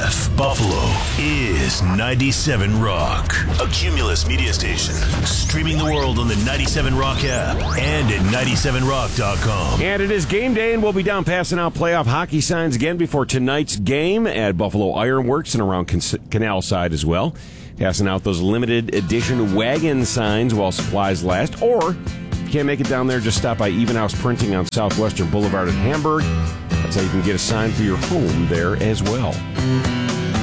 WRBF Buffalo is 97 Rock, a Cumulus media station. Streaming the world on the 97 Rock app and at 97rock.com. And it is game day, and we'll be down passing out playoff hockey signs again before tonight's game at Buffalo Ironworks and around Canal Side as well. Passing out those limited edition wagon signs while supplies last. Or, if you can't make it down there, just stop by Even House Printing on Southwestern Boulevard in Hamburg. That's how you can get a sign for your home there as well.